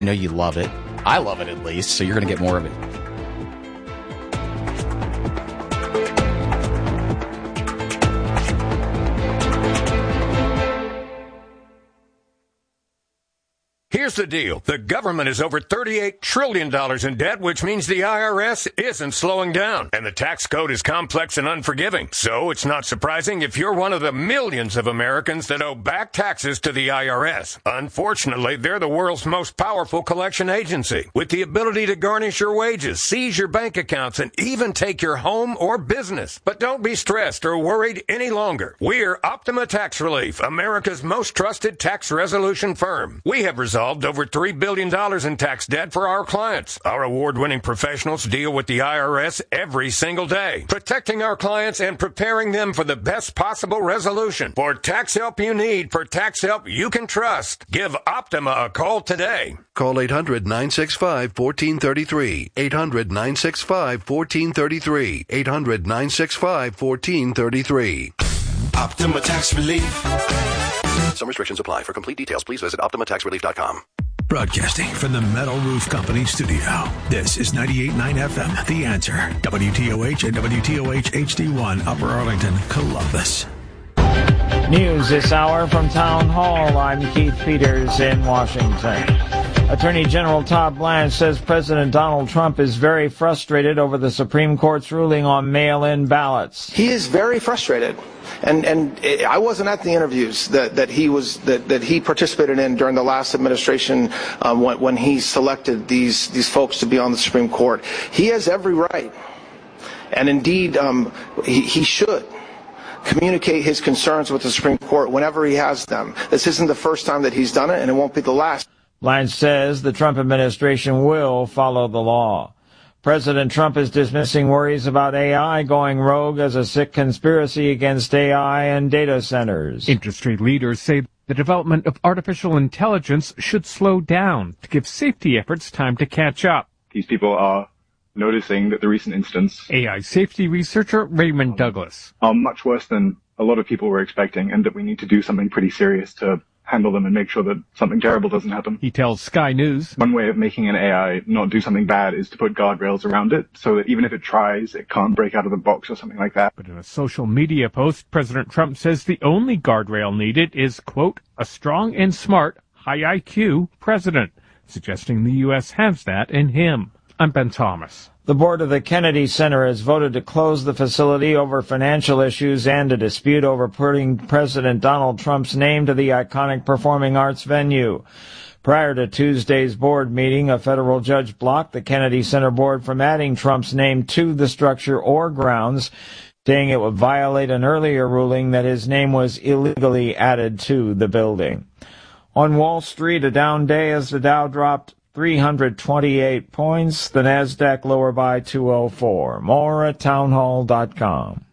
I know you love it. I love it at least, so you're going to get more of it. Here's the deal. The government is over $38 trillion in debt, which means the IRS isn't slowing down. And the tax code is complex and unforgiving. So it's not surprising if you're one of the millions of Americans that owe back taxes to the IRS. Unfortunately, they're the world's most powerful collection agency, with the ability to garnish your wages, seize your bank accounts, and even take your home or business. But don't be stressed or worried any longer. We're Optima Tax Relief, America's most trusted tax resolution firm. We have resolved over $3 billion in tax debt for our clients. Our award-winning professionals deal with the IRS every single day, protecting our clients and preparing them for the best possible resolution. For tax help you need, for tax help you can trust, give Optima a call today. Call 800-965-1433. 800-965-1433. 800-965-1433. Optima Tax Relief. Some restrictions apply. For complete details, please visit OptimaTaxRelief.com. Broadcasting from the Metal Roof Company studio. This is 98.9 FM, The Answer. WTOH and WTOH HD1, Upper Arlington, Columbus. News this hour from Town Hall. I'm Keith Peters in Washington. Attorney General Todd Blanche says President Donald Trump is very frustrated over the Supreme Court's ruling on mail-in ballots. He is very frustrated. And I wasn't at the interviews that he participated in during the last administration when he selected these folks to be on the Supreme Court. He has every right, and indeed he should communicate his concerns with the Supreme Court whenever he has them. This isn't the first time that he's done it, and it won't be the last. Blanche says the Trump administration will follow the law. President Trump is dismissing worries about AI going rogue as a sick conspiracy against AI and data centers. Industry leaders say the development of artificial intelligence should slow down to give safety efforts time to catch up. These people are noticing that the recent incidents, AI safety researcher Raymond Douglas, are much worse than a lot of people were expecting, and that we need to do something pretty serious to handle them and make sure that something terrible doesn't happen. He tells Sky News one way of making an AI not do something bad is to put guardrails around it so that even if it tries, it can't break out of the box or something like that. But in a social media post, President Trump says the only guardrail needed is, quote, a strong and smart, high IQ president, suggesting the U.S. has that in him. I'm Ben Thomas. The board of the Kennedy Center has voted to close the facility over financial issues and a dispute over putting President Donald Trump's name to the iconic performing arts venue. Prior to Tuesday's board meeting, a federal judge blocked the Kennedy Center board from adding Trump's name to the structure or grounds, saying it would violate an earlier ruling that his name was illegally added to the building. On Wall Street, a down day as the Dow dropped 328 points, the NASDAQ lower by 204. More at townhall.com.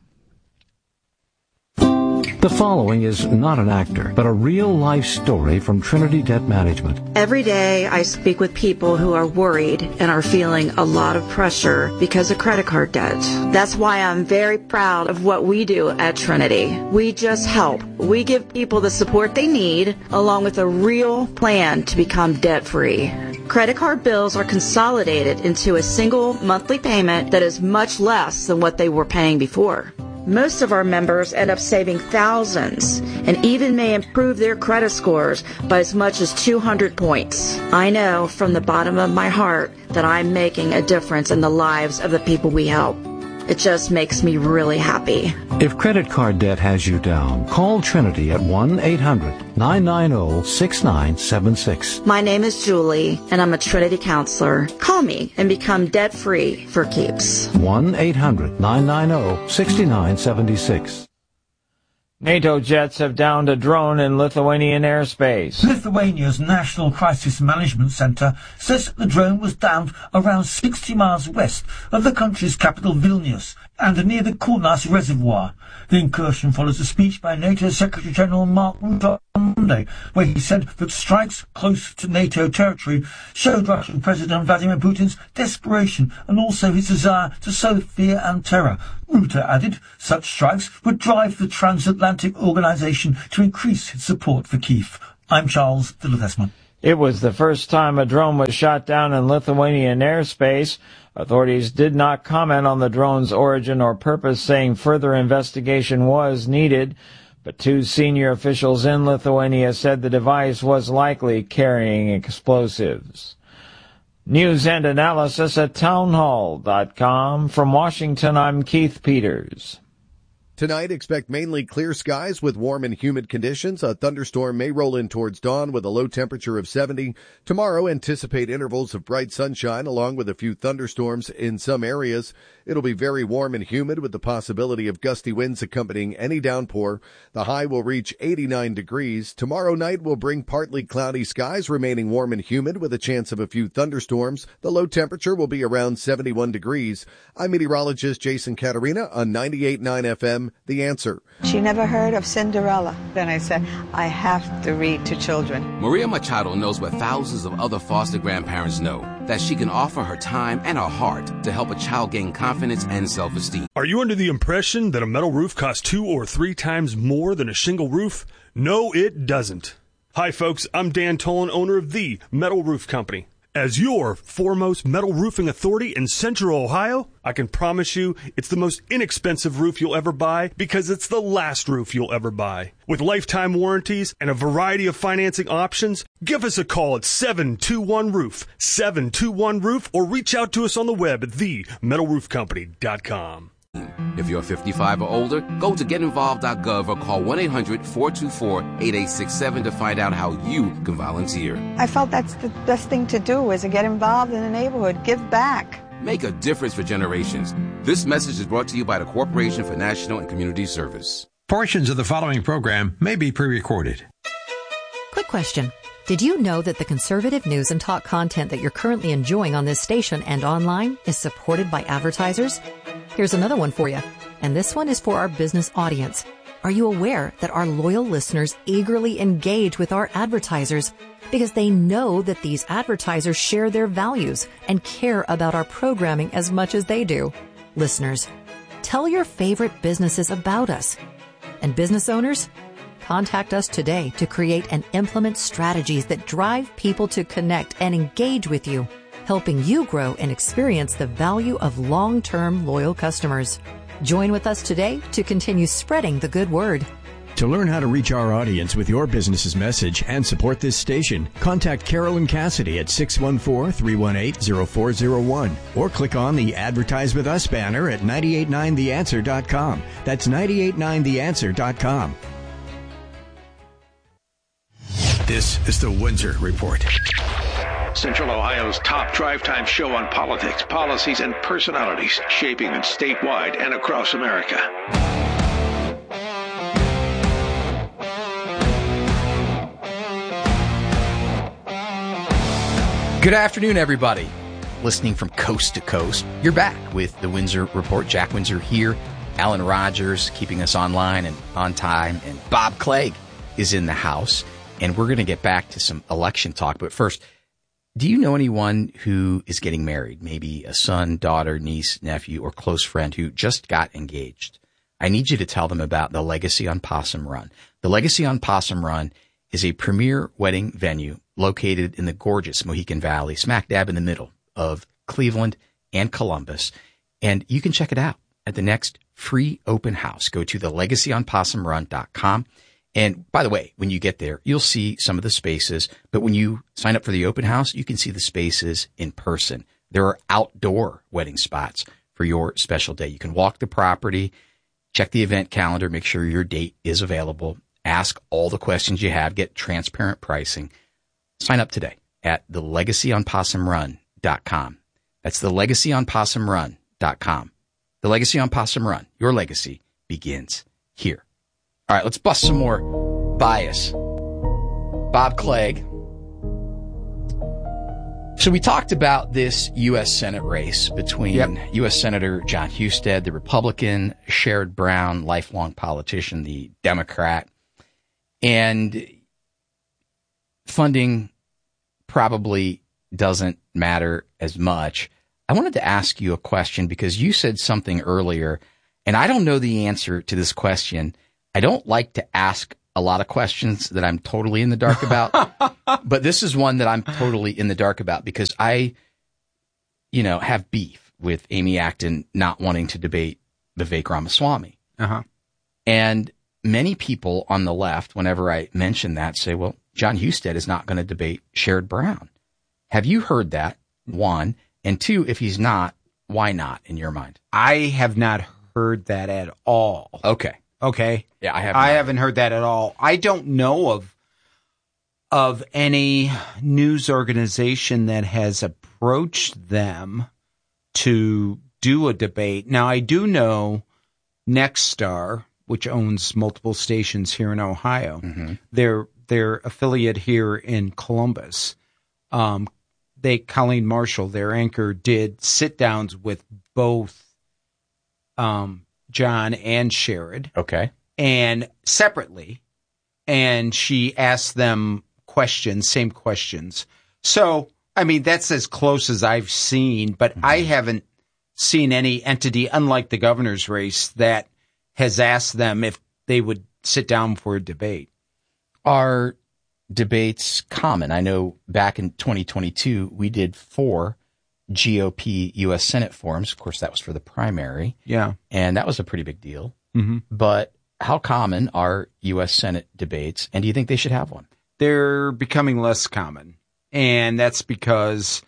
The following is not an actor, but a real-life story from Trinity Debt Management. Every day I speak with people who are worried and are feeling a lot of pressure because of credit card debt. That's why I'm very proud of what we do at Trinity. We just help. We give people the support they need, along with a real plan to become debt-free. Credit card bills are consolidated into a single monthly payment that is much less than what they were paying before. Most of our members end up saving thousands and even may improve their credit scores by as much as 200 points. I know from the bottom of my heart that I'm making a difference in the lives of the people we help. It just makes me really happy. If credit card debt has you down, call Trinity at 1-800-990-6976. My name is Julie, and I'm a Trinity counselor. Call me and become debt-free for keeps. 1-800-990-6976. NATO jets have downed a drone in Lithuanian airspace. Lithuania's National Crisis Management Centre says the drone was downed around 60 miles west of the country's capital Vilnius and near the Kaunas Reservoir. The incursion follows a speech by NATO Secretary-General Mark Rutte on Monday, where he said that strikes close to NATO territory showed Russian President Vladimir Putin's desperation and also his desire to sow fear and terror. Rutte added such strikes would drive the transatlantic organisation to increase its support for Kyiv. I'm Charles Philip Esmond. It was the first time a drone was shot down in Lithuanian airspace. Authorities did not comment on the drone's origin or purpose, saying further investigation was needed. But two senior officials in Lithuania said the device was likely carrying explosives. News and analysis at townhall.com. From Washington, I'm Keith Peters. Tonight, expect mainly clear skies with warm and humid conditions. A thunderstorm may roll in towards dawn with a low temperature of 70. Tomorrow, anticipate intervals of bright sunshine along with a few thunderstorms in some areas. It'll be very warm and humid with the possibility of gusty winds accompanying any downpour. The high will reach 89 degrees. Tomorrow night will bring partly cloudy skies, remaining warm and humid with a chance of a few thunderstorms. The low temperature will be around 71 degrees. I'm meteorologist Jason Caterina on 98.9 FM. The Answer. She never heard of Cinderella. Then I said, I have to read to children. Maria Machado knows what thousands of other foster grandparents know, that she can offer her time and her heart to help a child gain confidence and self-esteem. Are you under the impression that a metal roof costs 2 or 3 times more than a shingle roof? No, it doesn't. Hi, folks. I'm Dan Tolan, owner of The Metal Roof Company. As your foremost metal roofing authority in Central Ohio, I can promise you it's the most inexpensive roof you'll ever buy because it's the last roof you'll ever buy. With lifetime warranties and a variety of financing options, give us a call at 721-ROOF, 721-ROOF, or reach out to us on the web at themetalroofcompany.com. If you're 55 or older, go to getinvolved.gov or call 1-800-424-8867 to find out how you can volunteer. I felt that's the best thing to do, is to get involved in the neighborhood, give back. Make a difference for generations. This message is brought to you by the Corporation for National and Community Service. Portions of the following program may be pre-recorded. Quick question. Did you know that the conservative news and talk content that you're currently enjoying on this station and online is supported by advertisers? Here's another one for you, and this one is for our business audience. Are you aware that our loyal listeners eagerly engage with our advertisers because they know that these advertisers share their values and care about our programming as much as they do? Listeners, tell your favorite businesses about us. And business owners, contact us today to create and implement strategies that drive people to connect and engage with you, helping you grow and experience the value of long-term loyal customers. Join with us today to continue spreading the good word. To learn how to reach our audience with your business's message and support this station, contact Carolyn Cassidy at 614-318-0401 or click on the Advertise With Us banner at 989theanswer.com. That's 989theanswer.com. This is the Windsor Report. Central Ohio's top drive time show on politics, policies, and personalities shaping it statewide and across America. Good afternoon, everybody. Listening from coast to coast, you're back with the Windsor Report. Jack Windsor here, Alan Rogers keeping us online and on time, and Bob Clegg is in the house. And we're going to get back to some election talk. But first, do you know anyone who is getting married? Maybe a son, daughter, niece, nephew, or close friend who just got engaged? I need you to tell them about the Legacy on Possum Run. The Legacy on Possum Run is a premier wedding venue located in the gorgeous Mohican Valley, smack dab in the middle of Cleveland and Columbus. And you can check it out at the next free open house. Go to thelegacyonpossumrun.com. And by the way, when you get there, you'll see some of the spaces. But when you sign up for the open house, you can see the spaces in person. There are outdoor wedding spots for your special day. You can walk the property, check the event calendar, make sure your date is available, ask all the questions you have, get transparent pricing. Sign up today at thelegacyonpossumrun.com. That's thelegacyonpossumrun.com. The Legacy on Possum Run. Your legacy begins here. All right, let's bust some more bias. Bob Clegg. So we talked about this U.S. Senate race between U.S. Senator John Husted, the Republican, Sherrod Brown, lifelong politician, the Democrat, and funding probably doesn't matter as much. I wanted to ask you a question because you said something earlier, and I don't know the answer to this question. I don't like to ask a lot of questions that I'm totally in the dark about. But this is one that I'm totally in the dark about because I, have beef with Amy Acton not wanting to debate Vivek Ramaswamy. Uh-huh. And many people on the left, whenever I mention that, say, well, John Husted is not going to debate Sherrod Brown. Have you heard that? One. And two, if he's not, why not in your mind? I have not heard that at all. Okay. Yeah, I haven't heard that at all. I don't know of any news organization that has approached them to do a debate. Now, I do know Nexstar, which owns multiple stations here in Ohio, their affiliate here in Columbus, Colleen Marshall, their anchor, did sit-downs with both John and Sherrod. Okay. And separately, and she asked them same questions. So, I mean, that's as close as I've seen, but I haven't seen any entity, unlike the governor's race, that has asked them if they would sit down for a debate. Are debates common? I know back in 2022, we did 4 GOP U.S. Senate forums. Of course, that was for the primary. Yeah. And that was a pretty big deal. Mm-hmm. But how common are U.S. Senate debates, and do you think they should have one? They're becoming less common. And that's because,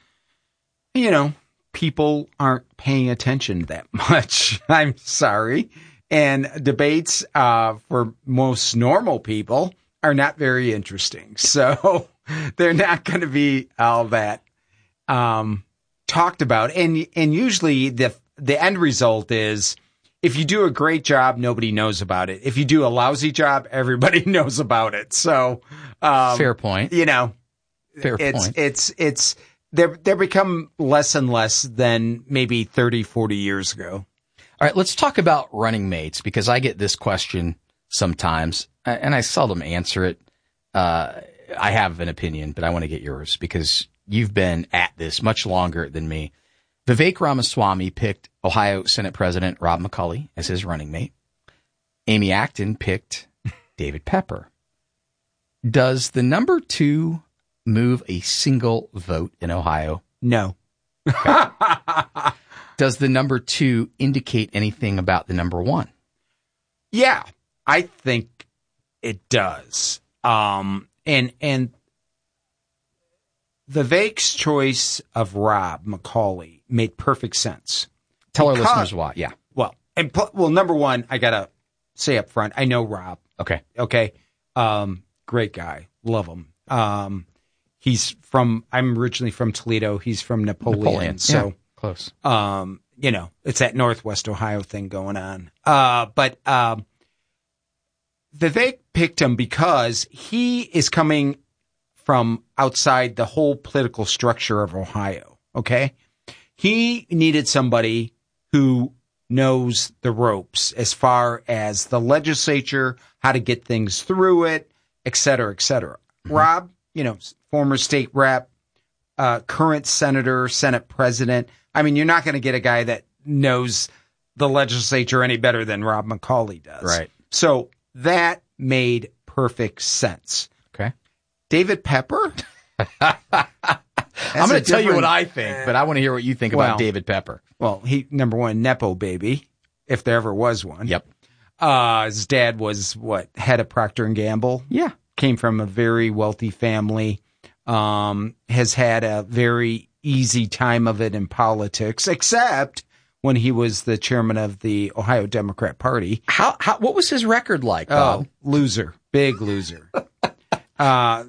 people aren't paying attention that much. I'm sorry. And debates for most normal people are not very interesting. So they're not going to be all that talked about. And usually the end result is if you do a great job, nobody knows about it. If you do a lousy job, everybody knows about it. So fair point. Fair point. It's they're become less and less than maybe 30, 40 years ago. All right, let's talk about running mates, because I get this question sometimes, and I seldom answer it. I have an opinion, but I want to get yours because you've been at this much longer than me. Vivek Ramaswamy picked Ohio Senate President Rob McCulley as his running mate. Amy Acton picked David Pepper. Does the number 2 move a single vote in Ohio? No. Okay. Does the number 2 indicate anything about the number 1? Yeah, I think it does. And Vivek's choice of Rob McCulley made perfect sense. Tell our listeners why. Yeah. Well, number 1, I gotta say up front, I know Rob. Okay. Great guy. Love him. I'm originally from Toledo. He's from Napoleon. So yeah, close. It's that Northwest Ohio thing going on. But Vivek picked him because he is coming from outside the whole political structure of Ohio. Okay. He needed somebody who knows the ropes as far as the legislature, how to get things through it, et cetera, et cetera. Mm-hmm. Rob, former state rep, current senator, Senate president. I mean, you're not going to get a guy that knows the legislature any better than Rob McCulley does. Right. So that made perfect sense. Okay. David Pepper? I'm going to tell you what I think, but I want to hear what you think about David Pepper. Well, he, number 1, Nepo baby, if there ever was one. Yep. His dad was head of Procter & Gamble? Yeah. Came from a very wealthy family. Has had a very easy time of it in politics, except when he was the chairman of the Ohio Democrat Party. What was his record like, Bob? Loser. Big loser. I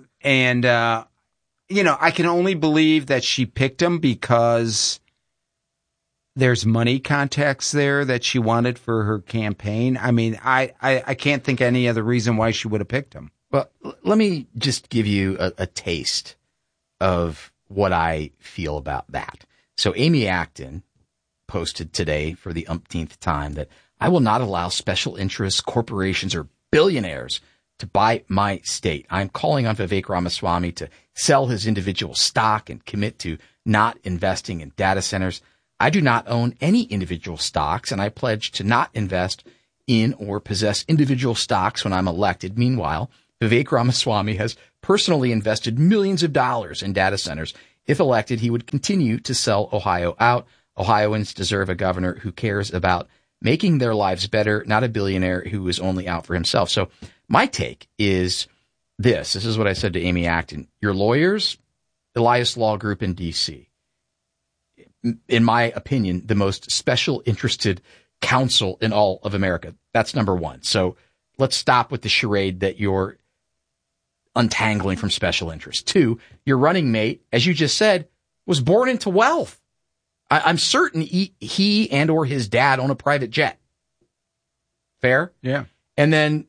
can only believe that she picked him because there's money contacts there that she wanted for her campaign. I mean, I can't think any other reason why she would have picked him. Well, let me just give you a taste of what I feel about that. So Amy Acton posted today for the umpteenth time that I will not allow special interests, corporations, or billionaires to buy my state. I'm calling on Vivek Ramaswamy to sell his individual stock and commit to not investing in data centers. I do not own any individual stocks, and I pledge to not invest in or possess individual stocks when I'm elected. Meanwhile, Vivek Ramaswamy has personally invested millions of dollars in data centers. If elected, he would continue to sell Ohio out. Ohioans deserve a governor who cares about making their lives better, not a billionaire who is only out for himself. So my take is this. This is what I said to Amy Acton. Your lawyers, Elias Law Group in D.C., in my opinion, the most special interested counsel in all of America. That's number one. So let's stop with the charade that you're untangling from special interest. Two, your running mate, as you just said, was born into wealth. I'm certain he and or his dad own a private jet. Fair? Yeah. And then,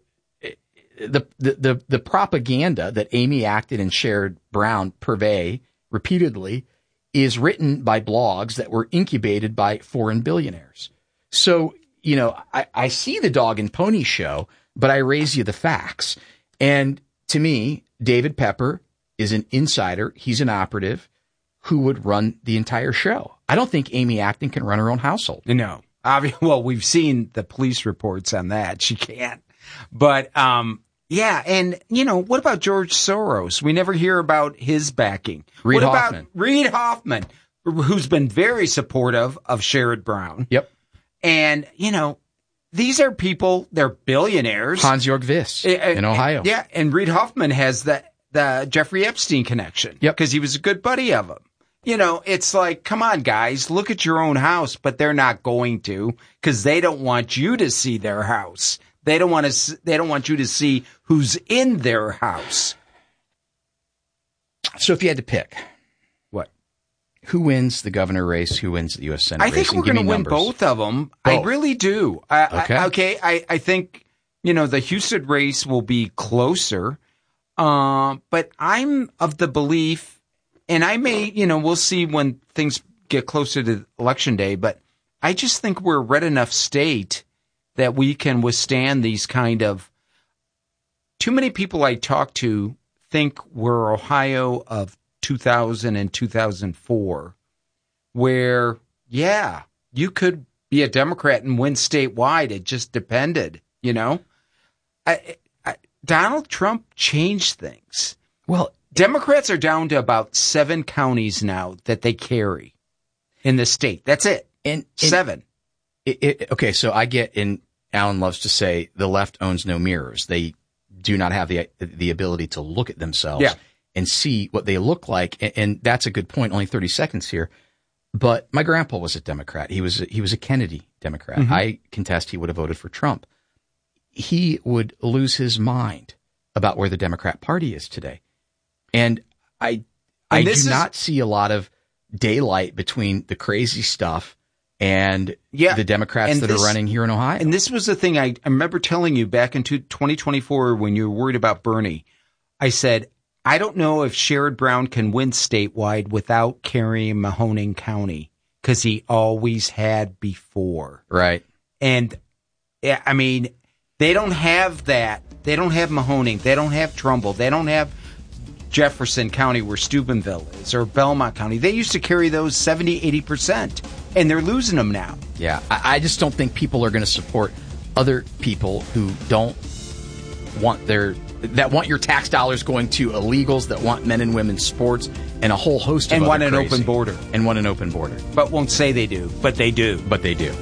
the propaganda that Amy Acton and Sherrod Brown purvey repeatedly is written by blogs that were incubated by foreign billionaires. So, I see the dog and pony show, but I raise you the facts. And to me, David Pepper is an insider. He's an operative who would run the entire show. I don't think Amy Acton can run her own household. No. Well, we've seen the police reports on that. She can't. But, yeah. And, what about George Soros? We never hear about his backing. Reid Hoffman, who's been very supportive of Sherrod Brown. Yep. And, these are people, they're billionaires. Hans-Jörg Wyss in Ohio. Yeah. And Reid Hoffman has the Jeffrey Epstein connection. Yep. Because he was a good buddy of him. It's like, come on, guys, look at your own house, but they're not going to because they don't want you to see their house. They don't want you to see who's in their house. So if you had to pick, what? Who wins the governor race? Who wins the U.S. Senate race? I think we're going to win both of them. I really do. Okay. I think, the Houston race will be closer. But I'm of the belief, and I may, we'll see when things get closer to Election Day, but I just think we're a red enough state that we can withstand these kind of. Too many people I talk to think we're Ohio of 2000 and 2004, where, yeah, you could be a Democrat and win statewide. It just depended, Donald Trump changed things. Well, Democrats are down to about 7 counties now that they carry in the state. That's it. And 7. Okay, so I get, and Alan loves to say, the left owns no mirrors. They do not have the ability to look at themselves and see what they look like. And that's a good point. Only 30 seconds here. But my grandpa was a Democrat. He was a Kennedy Democrat. Mm-hmm. I contest he would have voted for Trump. He would lose his mind about where the Democrat Party is today. And I do not see a lot of daylight between the crazy stuff and the Democrats that are running here in Ohio. And this was the thing I remember telling you back in 2024 when you were worried about Bernie. I said, I don't know if Sherrod Brown can win statewide without carrying Mahoning County because he always had before. Right. And, I mean, they don't have that. They don't have Mahoning. They don't have Trumbull. They don't have Jefferson County where Steubenville is or Belmont County. They used to carry those 70, 80%, and they're losing them now. Yeah, I just don't think people are going to support other people who don't want that want your tax dollars going to illegals, that want men and women's sports, and a whole host of and other want an crazy. open border. And want an open border. But won't say they do. But they do. But they do.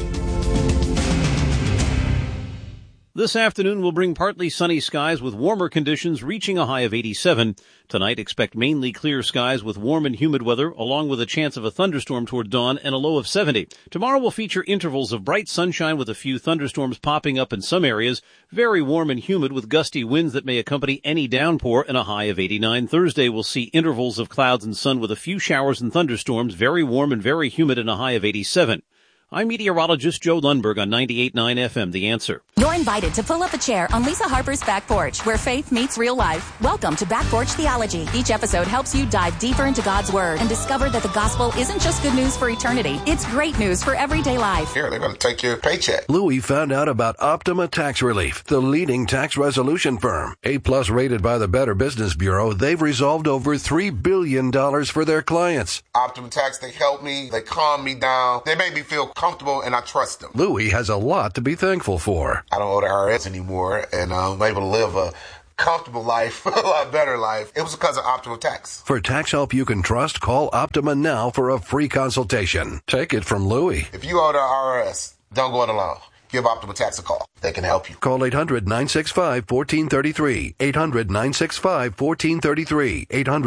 This afternoon will bring partly sunny skies with warmer conditions reaching a high of 87. Tonight, expect mainly clear skies with warm and humid weather, along with a chance of a thunderstorm toward dawn and a low of 70. Tomorrow will feature intervals of bright sunshine with a few thunderstorms popping up in some areas. Very warm and humid with gusty winds that may accompany any downpour and a high of 89. Thursday will see intervals of clouds and sun with a few showers and thunderstorms. Very warm and very humid and a high of 87. I'm meteorologist Joe Lundberg on 98.9 FM, The Answer. You're invited to pull up a chair on Lisa Harper's Back Porch, where faith meets real life. Welcome to Back Porch Theology. Each episode helps you dive deeper into God's Word and discover that the gospel isn't just good news for eternity. It's great news for everyday life. Here, they're going to take your paycheck. Louis found out about Optima Tax Relief, the leading tax resolution firm. A-plus rated by the Better Business Bureau, they've resolved over $3 billion for their clients. Optima Tax, they help me, they calm me down, they make me feel comfortable, and I trust them. Louis has a lot to be thankful for. I don't owe the IRS anymore, and I'm able to live a comfortable life, a lot better life. It was because of Optima Tax. For tax help you can trust, call Optima now for a free consultation. Take it from Louis. If you owe the IRS, don't go it alone. Give Optima Tax a call. They can help you. Call 800-965-1433. 800-965-1433.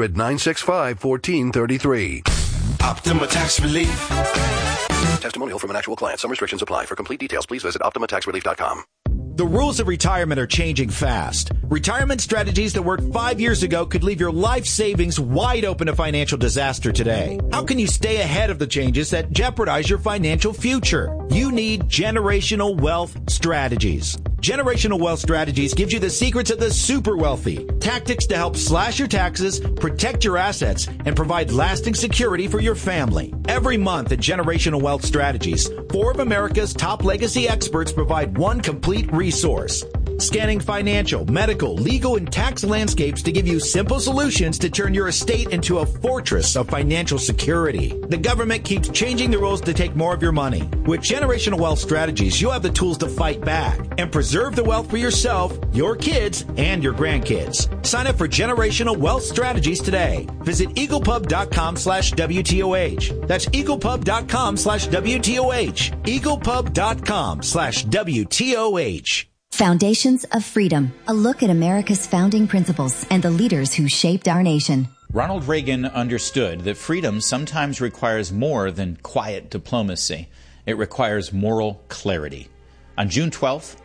800-965-1433. Optima Tax Relief. Testimonial from an actual client. Some restrictions apply. For complete details, please visit OptimaTaxRelief.com. The rules of retirement are changing fast. Retirement strategies that worked 5 years ago could leave your life savings wide open to financial disaster today. How can you stay ahead of the changes that jeopardize your financial future? You need Generational Wealth Strategies. Generational Wealth Strategies gives you the secrets of the super wealthy, tactics to help slash your taxes, protect your assets, and provide lasting security for your family. Every month at Generational Wealth Strategies, 4 of America's top legacy experts provide one complete resource, scanning financial, medical, legal, and tax landscapes to give you simple solutions to turn your estate into a fortress of financial security. The government keeps changing the rules to take more of your money. With Generational Wealth Strategies, you'll have the tools to fight back and preserve the wealth for yourself, your kids, and your grandkids. Sign up for Generational Wealth Strategies today. Visit eaglepub.com/WTOH. That's eaglepub.com/WTOH. eaglepub.com/WTOH. Foundations of Freedom, a look at America's founding principles and the leaders who shaped our nation. Ronald Reagan understood that freedom sometimes requires more than quiet diplomacy. It requires moral clarity. On June 12,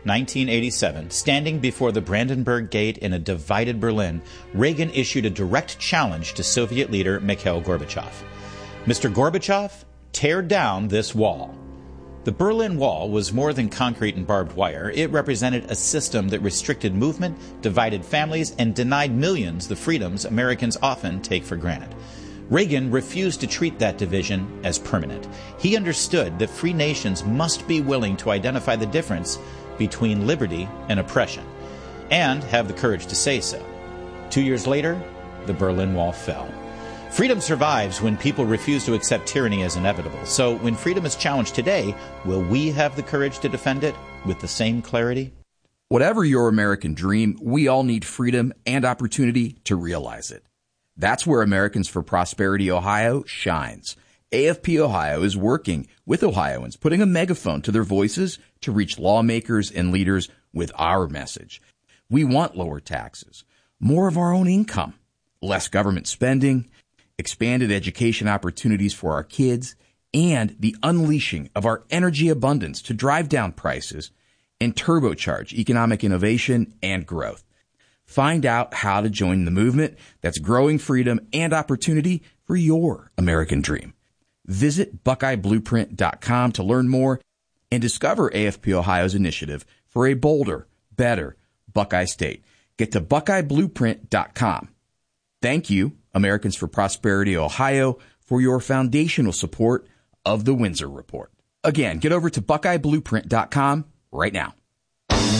1987, standing before the Brandenburg Gate in a divided Berlin, Reagan issued a direct challenge to Soviet leader Mikhail Gorbachev. Mr. Gorbachev, tear down this wall. The Berlin Wall was more than concrete and barbed wire. It represented a system that restricted movement, divided families, and denied millions the freedoms Americans often take for granted. Reagan refused to treat that division as permanent. He understood that free nations must be willing to identify the difference between liberty and oppression, and have the courage to say so. 2 years later, the Berlin Wall fell. Freedom survives when people refuse to accept tyranny as inevitable. So when freedom is challenged today, will we have the courage to defend it with the same clarity? Whatever your American dream, we all need freedom and opportunity to realize it. That's where Americans for Prosperity Ohio shines. AFP Ohio is working with Ohioans, putting a megaphone to their voices to reach lawmakers and leaders with our message. We want lower taxes, more of our own income, less government spending, expanded education opportunities for our kids, and the unleashing of our energy abundance to drive down prices and turbocharge economic innovation and growth. Find out how to join the movement that's growing freedom and opportunity for your American dream. Visit BuckeyeBlueprint.com to learn more and discover AFP Ohio's initiative for a bolder, better Buckeye State. Get to BuckeyeBlueprint.com. Thank you, Americans for Prosperity Ohio, for your foundational support of the Windsor Report. Again, get over to BuckeyeBlueprint.com right now.